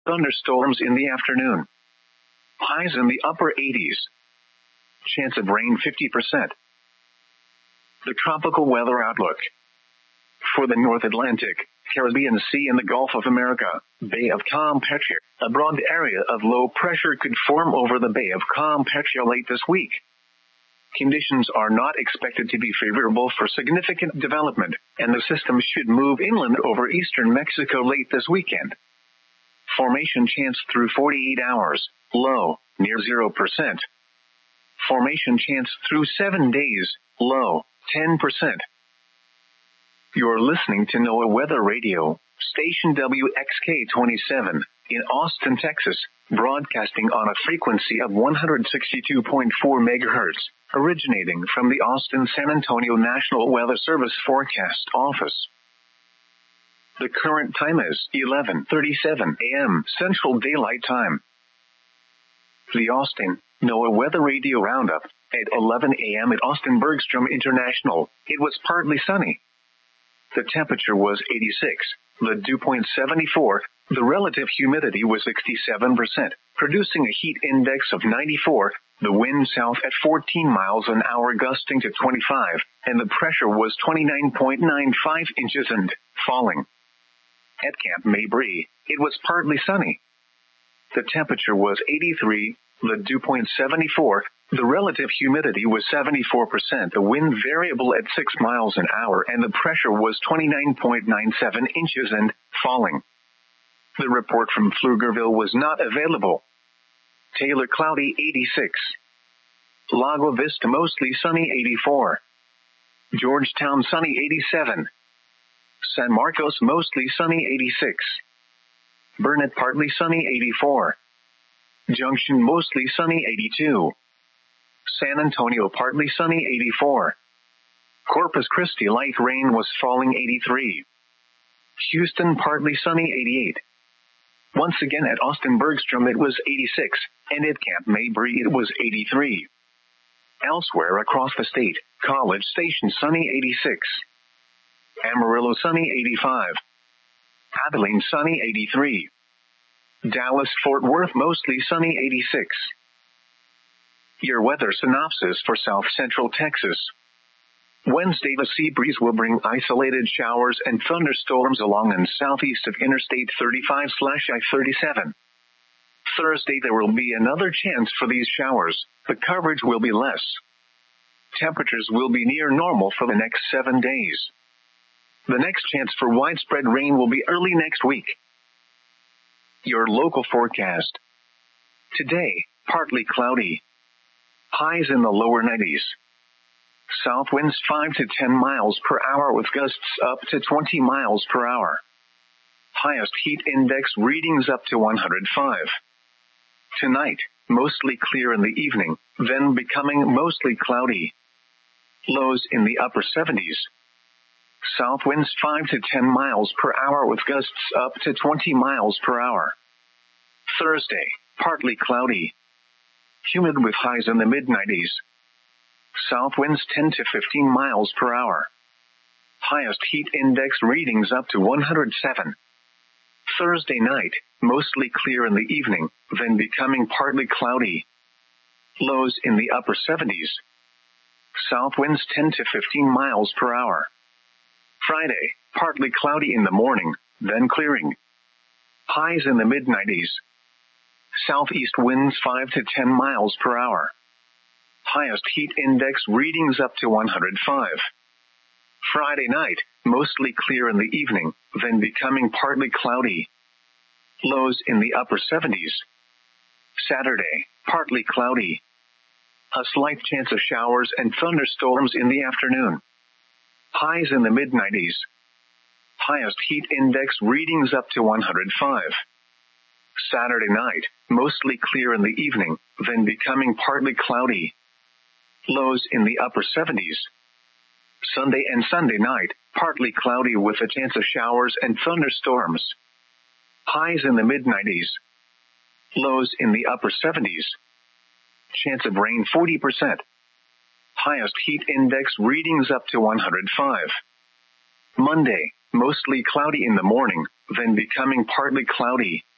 Thunderstorms in the afternoon. Highs in the upper 80s. Chance of rain 50%. The tropical weather outlook. For the North Atlantic, Caribbean Sea and the Gulf of America, Bay of Campeche, a broad area of low pressure could form over the Bay of Campeche late this week. Conditions are not expected to be favorable for significant development, and the system should move inland over eastern Mexico late this weekend. Formation chance through 48 hours, low, near 0%. Formation chance through 7 days, low, 10%. You're listening to NOAA Weather Radio, station WXK-27, in Austin, Texas, broadcasting on a frequency of 162.4 MHz, originating from the Austin-San Antonio National Weather Service Forecast Office. The current time is 11:37 a.m. Central Daylight Time. The Austin NOAA Weather Radio Roundup. At 11 a.m. at Austin Bergstrom International, it was partly sunny. The temperature was 86, the dew point 74, the relative humidity was 67%, producing a heat index of 94, the wind south at 14 miles an hour gusting to 25, and the pressure was 29.95 inches and falling. At Camp Mabry, it was partly sunny. The temperature was 83, the dew point 74, the relative humidity was 74%, the wind variable at 6 miles an hour, and the pressure was 29.97 inches and falling. The report from Pflugerville was not available. Taylor cloudy 86. Lago Vista mostly sunny 84. Georgetown sunny 87. San Marcos mostly sunny 86. Burnett partly sunny 84. Junction mostly sunny 82. San Antonio partly sunny 84. Corpus Christi light rain was falling 83. Houston partly sunny 88. Once again at Austin Bergstrom it was 86, and at Camp Mabry it was 83. Elsewhere across the state, College Station sunny 86. Amarillo sunny 85. Abilene sunny 83. Dallas Fort Worth mostly sunny 86. Your weather synopsis for South Central Texas. Wednesday the sea breeze will bring isolated showers and thunderstorms along and southeast of Interstate 35/I-37. Thursday there will be another chance for these showers. The coverage will be less. Temperatures will be near normal for the next 7 days. The next chance for widespread rain will be early next week. Your local forecast. Today, partly cloudy. Highs in the lower 90s. South winds 5 to 10 miles per hour with gusts up to 20 miles per hour. Highest heat index readings up to 105. Tonight, mostly clear in the evening, then becoming mostly cloudy. Lows in the upper 70s. South winds 5 to 10 miles per hour with gusts up to 20 miles per hour. Thursday, partly cloudy. Humid with highs in the mid-90s. South winds 10 to 15 miles per hour. Highest heat index readings up to 107. Thursday night, mostly clear in the evening, then becoming partly cloudy. Lows in the upper 70s. South winds 10 to 15 miles per hour. Friday, partly cloudy in the morning, then clearing. Highs in the mid-90s. Southeast winds 5 to 10 miles per hour. Highest heat index readings up to 105. Friday night, mostly clear in the evening, then becoming partly cloudy. Lows in the upper 70s. Saturday, partly cloudy. A slight chance of showers and thunderstorms in the afternoon. Highs in the mid-90s. Highest heat index readings up to 105. Saturday night, mostly clear in the evening, then becoming partly cloudy. Lows in the upper 70s. Sunday and Sunday night, partly cloudy with a chance of showers and thunderstorms. Highs in the mid-90s. Lows in the upper 70s. Chance of rain 40%. Highest heat index readings up to 105. Monday, mostly cloudy in the morning, then becoming partly cloudy.